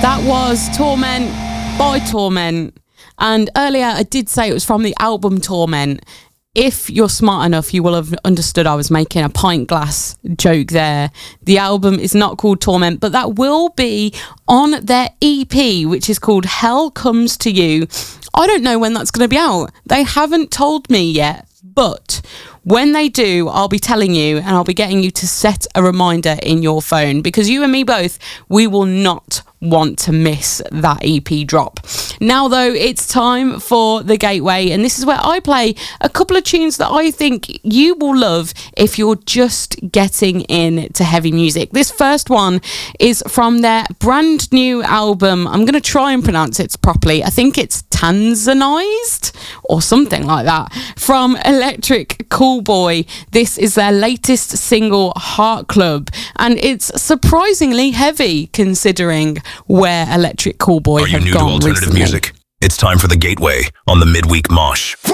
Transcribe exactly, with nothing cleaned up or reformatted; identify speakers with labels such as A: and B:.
A: That was Torment by Torment. And earlier I did say it was from the album Torment. If you're smart enough, you will have understood I was making a pint glass joke there. The album is not called Torment, but that will be on their E P, which is called Hell Comes to You. I don't know when that's going to be out. They haven't told me yet, but when they do, I'll be telling you, and I'll be getting you to set a reminder in your phone, because you and me both, we will not want to miss that E P drop. Now though, it's time for the Gateway, and this is where I play a couple of tunes that I think you will love if you're just getting into heavy music. This first one is from their brand new album. I'm going to try and pronounce it properly. I think it's Tanzanized or something like that, from Electric Cool Boy. This is their latest single, Heart Club, and it's surprisingly heavy considering where Electric Cool Boy
B: Are you
A: have
B: new
A: gone
B: to alternative
A: recently.
B: music? It's time for the Gateway on the Midweek Mosh.